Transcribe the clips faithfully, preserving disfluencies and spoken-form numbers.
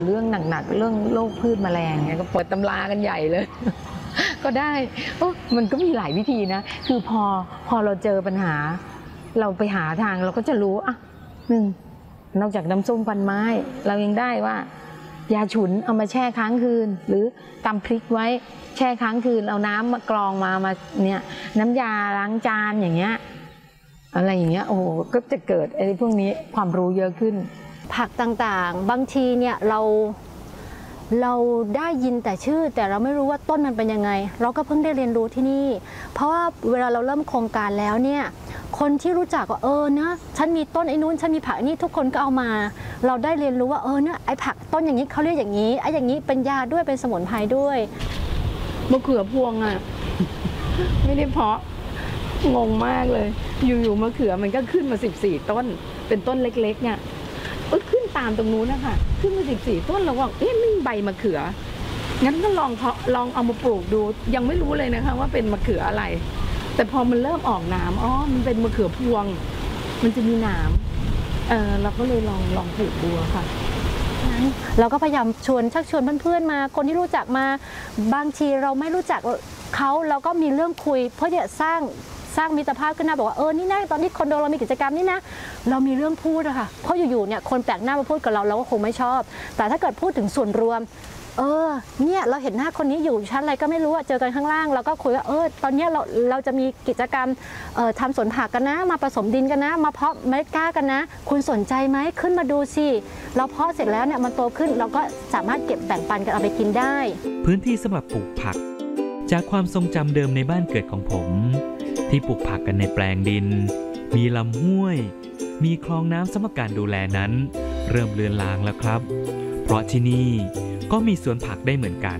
เรื่องหนักๆเรื่องโรคพืชแมลงเนี่ยก็เปิดตำรากันใหญ่เลยก็ได้มันก็มีหลายวิธีนะคือพอพอเราเจอปัญหาเราไปหาทางเราก็จะรู้อ่ะหนึ่งนอกจากน้ำส้มฟันไม้เรายังได้ว่ายาฉุนเอามาแช่ค้างคืนหรือตำพริกไว้แช่ค้างคืนเอาน้ำมากรองมามาเนี่ยน้ำยาล้างจานอย่างเงี้ยอะไรอย่างเงี้ยโอ้โหก็จะเกิดไอ้พวกนี้ความรู้เยอะขึ้นผักต่างๆบางทีเนี่ยเราเราได้ยินแต่ชื่อแต่เราไม่รู้ว่าต้นมันเป็นยังไงเราก็เพิ่งได้เรียนรู้ที่นี่เพราะว่าเวลาเราเริ่มโครงการแล้วเนี่ยคนที่รู้จักว่าเออนะฉันมีต้นไอ้นู้นฉันมีผักนี่ทุกคนก็เอามาเราได้เรียนรู้ว่าเออเนี่ยไอ้ผักต้นอย่างนี้เขาเรียกอย่างนี้ไอ้อย่างนี้เป็นยาด้วยเป็นสมุนไพรด้วยมะเขือพวงอ่ะ ไม่ได้เพาะงงมากเลยอยู่ๆมะเขือมันก็ขึ้นมาสิบสี่ต้นเป็นต้นเล็กๆเนี่ยเออขึ้นตามตรงนู้นนะคะขึ้นมาสิบสี่ต้นเราว่าเอ๊ะไม่ใบมะเขืองั้นก็ลองเพาะลองเอามาปลูกดูยังไม่รู้เลยนะคะว่าเป็นมะเขืออะไรแต่พอมันเริ่มออกหนามอ๋อมันเป็นมะเขือพวงมันจะมีหนามเออเราก็เลยลองลองปลูกดูค่ะเราก็พยายามชวนชักชวนเพื่อนๆมาคนที่รู้จักมาบางทีเราไม่รู้จักเขาเราก็มีเรื่องคุยเพื่อจะสร้างสร้างมิตรภาพขึ้นมาบอกว่าเออนี่นะตอนนี้คอนโดเรามีกิจกรรมนี่นะเรามีเรื่องพูดอะค่ะเพราะอยู่ๆเนี่ยคนแปลกหน้ามาพูดกับเราเราก็คงไม่ชอบแต่ถ้าเกิดพูดถึงส่วนรวมเออเนี่ยเราเห็นหน้าคนนี้อยู่ชั้นอะไรก็ไม่รู้เจอกันข้างล่างเราก็คุยว่าเออตอนนี้เราเราจะมีกิจกรรมเอ่อทำสวนผักกันนะมาผสมดินกันนะมาเพาะเมล็ดกล้ากันนะคุณสนใจไหมขึ้นมาดูสิเราเพาะเสร็จแล้วเนี่ยมันโตขึ้นเราก็สามารถเก็บแบ่งปันกันเอาไปกินได้พื้นที่สำหรับปลูกผักจากความทรงจำเดิมในบ้านเกิดของผมที่ปลูกผักกันในแปลงดินมีลำห้วยมีคลองน้ำสำหรับการดูแลนั้นเริ่มเลือนลางแล้วครับเพราะที่นี่ก็มีสวนผักได้เหมือนกัน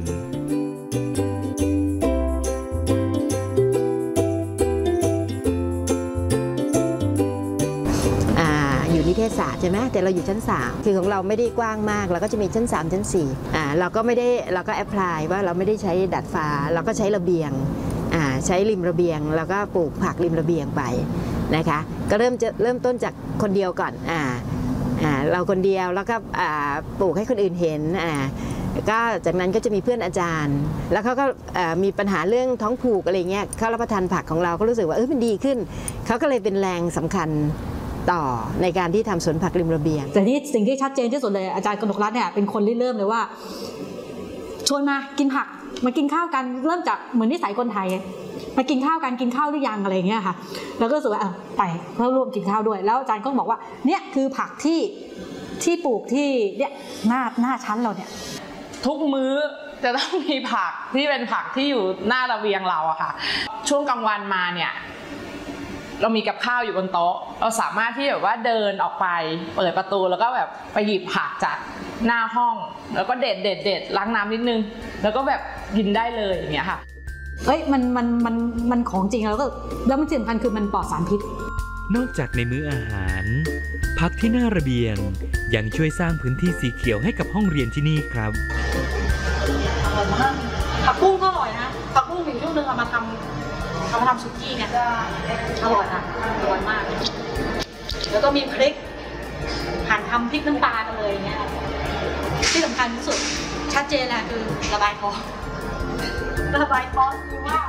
อยู่นิเทศศาสตร์ใช่ไหมแต่เราอยู่ชั้นสามคือของเราไม่ได้กว้างมากเราก็จะมีชั้นสามชั้นสี่อ่าเราก็ไม่ได้เราก็แอพพลายว่าเราไม่ได้ใช้ดัดฟ้าเราก็ใช้ระเบียงอ่าใช้ริมระเบียงแล้วก็ปลูกผักริมระเบียงไปนะคะก็เริ่มจะเริ่มต้นจากคนเดียวก่อนอ่าอ่าเราคนเดียวแล้วก็อ่าปลูกให้คนอื่นเห็นอ่าก็จากนั้นก็จะมีเพื่อนอาจารย์แล้วเขาก็มีปัญหาเรื่องท้องผูกอะไรเงี้ยเขารับประทานผักของเราก็รู้สึกว่าเออมันดีขึ้นเขาก็เลยเป็นแรงสำคัญต่อในการที่ทำสวนผักริมระเบียงแต่ที่สิ่งที่ชัดเจนที่สุดเลยอาจารย์กนกรัตน์เนี่ยเป็นคนริเริ่มเลยว่าชวนมากินผักมากินข้าวกันเริ่มจากเหมือนนิสัยคนไทยมากินข้าวกันกินข้าวหรือยังอะไรเงี้ยค่ะแล้วก็รู้สึกว่าไปเพื่อร่วมกินข้าวด้วยแล้วอาจารย์ก็บอกว่าเนี่ยคือผักที่ที่ปลูกที่เนี่ยหน้าหน้าชั้นเราเนี่ยทุกมื้อจะต้องมีผักที่เป็นผักที่อยู่หน้าระเบียงเราอะค่ะช่วงกลางวันมาเนี่ยเรามีกับข้าวอยู่บนโต๊ะเราสามารถที่แบบว่าเดินออกไปเปิดประตูแล้วก็แบบไปหยิบผักจากหน้าห้องแล้วก็เด็ดเด็ดเด็ดล้างน้ำนิดนึงแล้วก็แบบกินได้เลยอย่างเงี้ยค่ะเอ้ยมันมันมันมันของจริงแล้วก็แล้วมันสำคัญคือมันปลอดสารพิษนอกจากในมื้ออาหารผักที่หน้าระเบียงยังช่วยสร้างพื้นที่สีเขียวให้กับห้องเรียนที่นี่ครับอร่อยมากผักบุ้งก็อร่อยนะผักบุ้งอีกช่วงนึงเอามาทำเอามาทำซุกี้เนี่ยอร่อยนะอร่อยมากแล้วก็มีพริกหั่นทำพริกน้ำปลากันเลยเงี้ยที่สำคัญที่สุดชัดเจนแหละคือระบายท้องระบายท้องคือว่า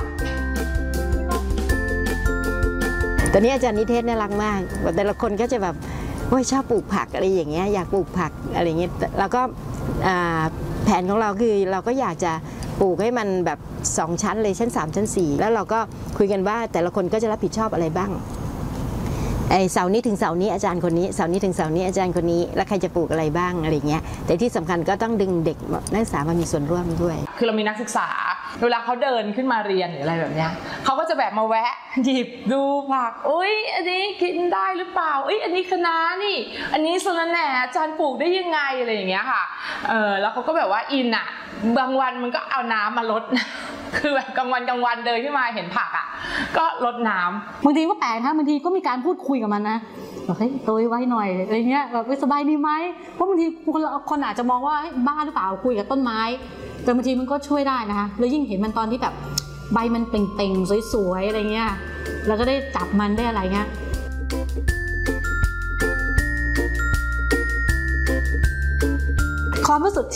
ตอนนี้อาจารย์นิเทศน่ารักมากแต่ละคนก็จะแบบโอ้ยชอบปลูกผักอะไรอย่างเงี้ยอยากปลูกผักอะไรเงี้ยแล้วก็แผนของเราคือเราก็อยากจะปลูกให้มันแบบสองชั้นเลยชั้นสามชั้นสี่แล้วเราก็คุยกันว่าแต่ละคนก็จะรับผิดชอบอะไรบ้างไอเสาร์นี้ถึงเสาร์นี้อาจารย์คนนี้เสาร์นี้ถึงเสาร์นี้อาจารย์คนนี้แล้วใครจะปลูกอะไรบ้างอะไรเงี้ยแต่ที่สำคัญก็ต้องดึงเด็กนักศึกษามามีส่วนร่วมด้วยคือเรามีนักศึกษาเวลาเขาเดินขึ้นมาเรียนหรืออะไรแบบเนี้ยเขาก็จะแบบมาแวะหยิบดูผักอุ้ยอันนี้กินได้หรือเปล่าอุ้ยอันนี้คะน้านี่อันนี้สะระแหน่อาจารย์ปลูกได้ยังไงอะไรอย่างเงี้ยค่ะเออแล้วเขาก็แบบว่าอินอ่ะบางวันมันก็เอาน้ำมาลดคือแบบกลางวันกลางวันเดินขึ้นมาเห็นผักอ่ะก็ลดน้ำบางทีก็แปลกนะบางทีก็มีการพูดคุยกับมันนะบอกให้โตไว้หน่อยอะไรเงี้ยแบบสบายดีไหมเพราะบางทีคนคนอาจจะมองว่าบ้าหรือเปล่าคุยกับต้นไม้แต่บางทีมันก็ช่วยได้นะคะแล้วยิ่งเห็นมันตอนที่แบบใบมันเป่งๆสวยๆอะไรเงี้ยแล้วก็ได้จับมันได้อะไรเงี้ยข้อความรู้สึก